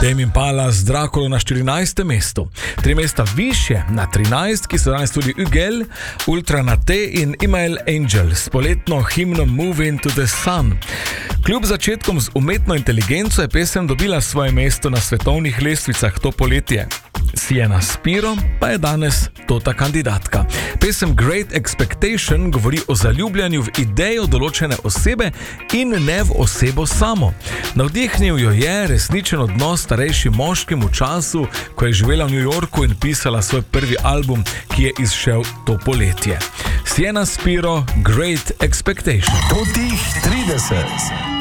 Tame Impala z Draculo na 14. mestu. 3 mesta više na 13, ki so danes tudi Ugel, Ultra Nate in Email Angel s poletno himno Moving to the Sun. Kljub začetkom z umetno inteligenco je pesem dobila svoje mesto na svetovnih lestvicah to poletje. Sienna Spiro pa je danes tota kandidatka. Pesem Great Expectation govori o zaljubljanju v idejo določene osebe in ne v osebo samo. Navdihnil jo je resničen odnos starejšim moškim v času, ko je živela v New Yorku in pisala svoj prvi album, ki je izšel to poletje. Sienna Spiro, Great Expectation. Totih 30.